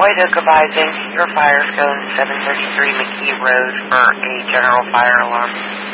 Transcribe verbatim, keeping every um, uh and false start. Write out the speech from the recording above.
White Oak advising your fire zone seven thirty-three McKee Road for a general fire alarm.